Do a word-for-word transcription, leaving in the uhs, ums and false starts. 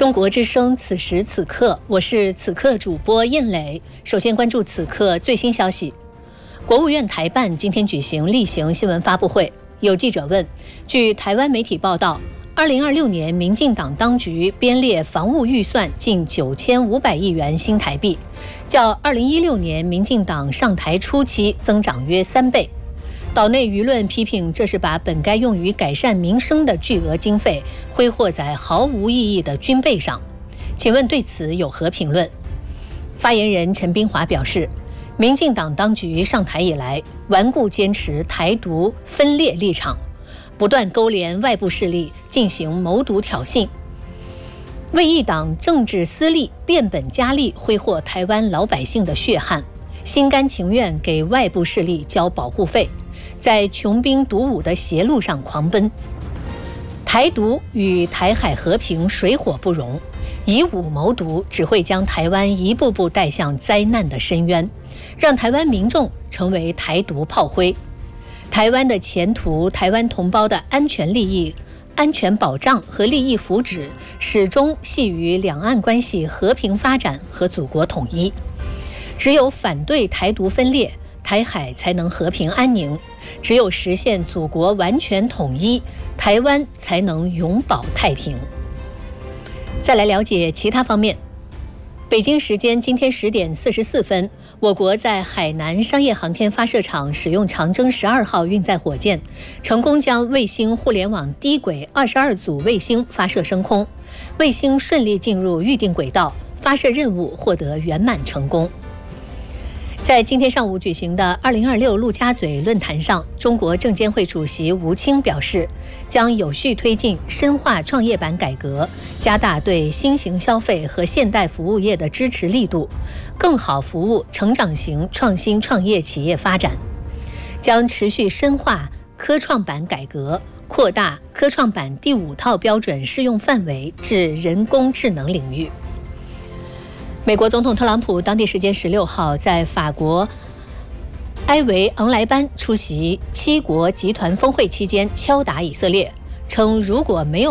中国之声，此时此刻，我是此刻主播燕磊。首先关注此刻最新消息。国务院台办今天举行例行新闻发布会，有记者问，据台湾媒体报道，二零二六年民进党当局编列防务预算近九千五百亿元新台币，较二零一六年民进党上台初期增长约三倍。岛内舆论批评这是把本该用于改善民生的巨额经费挥霍在毫无意义的军备上。请问对此有何评论？发言人陈斌华表示，民进党当局上台以来，顽固坚持台独分裂立场，不断勾连外部势力进行谋独挑衅，为一党政治私利变本加厉挥霍台湾老百姓的血汗，心甘情愿给外部势力交保护费，在穷兵黩武的邪路上狂奔。台独与台海和平水火不容，以武谋独只会将台湾一步步带向灾难的深渊，让台湾民众成为台独炮灰。台湾的前途，台湾同胞的安全利益、安全保障和利益福祉，始终系于两岸关系和平发展和祖国统一。只有反对台独分裂，台海才能和平安宁；只有实现祖国完全统一，台湾才能永保太平。再来了解其他方面。北京时间今天十点四十四分，我国在海南商业航天发射场使用长征十二号运载火箭，成功将卫星互联网低轨二十二组卫星发射升空，卫星顺利进入预定轨道，发射任务获得圆满成功。在今天上午举行的二零二六陆家嘴论坛上，中国证监会主席吴清表示，将有序推进深化创业板改革，加大对新型消费和现代服务业的支持力度，更好服务成长型创新创业企业发展。将持续深化科创板改革，扩大科创板第五套标准适用范围至人工智能领域。美国总统特朗普当地时间十六号在法国埃维昂莱班出席七国集团峰会期间敲打以色列，称如果没有